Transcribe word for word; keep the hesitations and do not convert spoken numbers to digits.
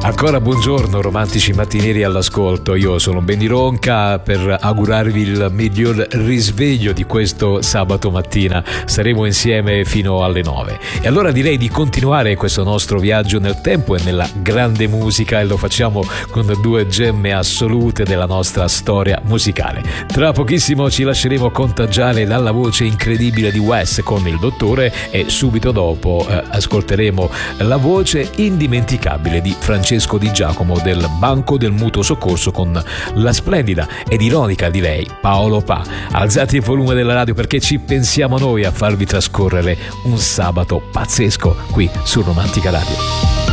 Ancora buongiorno romantici mattinieri all'ascolto, io sono Benny Ronca per augurarvi il miglior risveglio di questo sabato mattina. Saremo insieme fino alle nove e allora direi di continuare questo nostro viaggio nel tempo e nella grande musica, e lo facciamo con due gemme assolute della nostra storia musicale. Tra pochissimo ci lasceremo contagiare dalla voce incredibile di Wes con Il Dottore e subito dopo eh, ascolteremo la voce indimenticabile di Francesco Di Giacomo del Banco del Mutuo Soccorso con la splendida ed ironica, direi, Paolo Pa. Alzate il volume della radio perché ci pensiamo noi a farvi trascorrere un sabato pazzesco qui su Romantica Radio.